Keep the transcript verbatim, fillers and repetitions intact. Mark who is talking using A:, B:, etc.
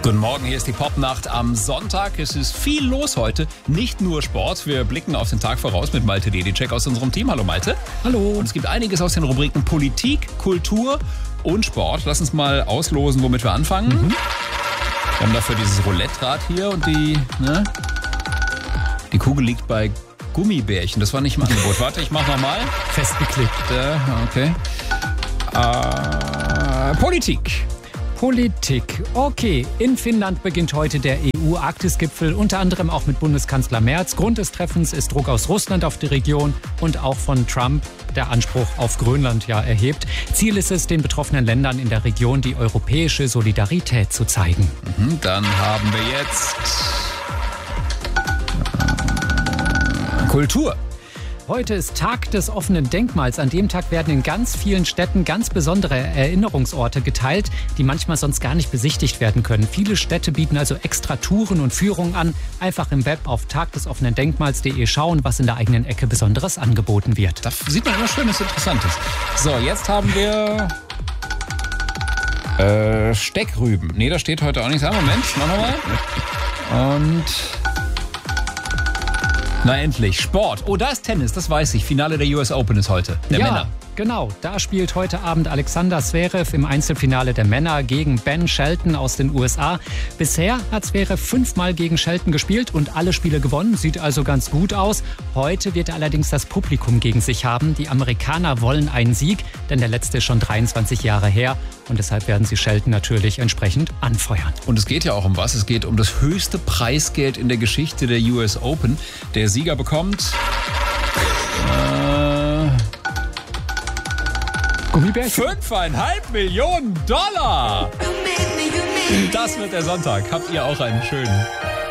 A: Guten Morgen, hier ist die Popnacht am Sonntag. Es ist viel los heute, nicht nur Sport. Wir blicken auf den Tag voraus mit Malte Dedicek aus unserem Team. Hallo Malte.
B: Hallo.
A: Und es gibt einiges aus den Rubriken Politik, Kultur und Sport. Lass uns mal auslosen, womit wir anfangen. Mhm. Wir haben dafür dieses Roulette-Rad hier und die, ne? Die Kugel liegt bei Gummibärchen. Das war nicht im Angebot. Warte, ich mach nochmal.
B: Festgeklebt.
A: Okay. Äh, Politik.
B: Politik. Okay, in Finnland beginnt heute der E U-Arktis-Gipfel, unter anderem auch mit Bundeskanzler Merz. Grund des Treffens ist Druck aus Russland auf die Region und auch von Trump, der Anspruch auf Grönland ja erhebt. Ziel ist es, den betroffenen Ländern in der Region die europäische Solidarität zu zeigen.
A: Mhm, dann haben wir jetzt äh, Kultur.
B: Heute ist Tag des offenen Denkmals. An dem Tag werden in ganz vielen Städten ganz besondere Erinnerungsorte geteilt, die manchmal sonst gar nicht besichtigt werden können. Viele Städte bieten also extra Touren und Führungen an. Einfach im Web auf tagdesoffenendenkmals punkt de schauen, was in der eigenen Ecke Besonderes angeboten wird.
A: Da sieht man immer Schönes, Interessantes. So, jetzt haben wir äh, Steckrüben. Nee, da steht heute auch nichts. Moment, machen wir mal. Und... Na endlich, Sport. Oh, da ist Tennis, das weiß ich. Finale der U S Open ist heute, der
B: ja,
A: Männer.
B: Genau, da spielt heute Abend Alexander Zverev im Einzelfinale der Männer gegen Ben Shelton aus den U S A. Bisher hat Zverev fünfmal gegen Shelton gespielt und alle Spiele gewonnen, sieht also ganz gut aus. Heute wird er allerdings das Publikum gegen sich haben. Die Amerikaner wollen einen Sieg, denn der letzte ist schon dreiundzwanzig Jahre her. Und deshalb werden sie Shelton natürlich entsprechend anfeuern.
A: Und es geht ja auch um was. Es geht um das höchste Preisgeld in der Geschichte der U S Open. Der Sieger bekommt... Äh,
B: Gummibärchen?
A: Fünfeinhalb Millionen Dollar! Das wird der Sonntag. Habt ihr auch einen schönen.